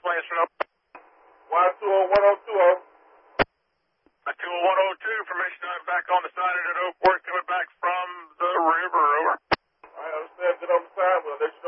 explanation up. Y20102. 20102, information I'm back on the side of that Oak Work coming back from the river, over. I understand, get on the side, well,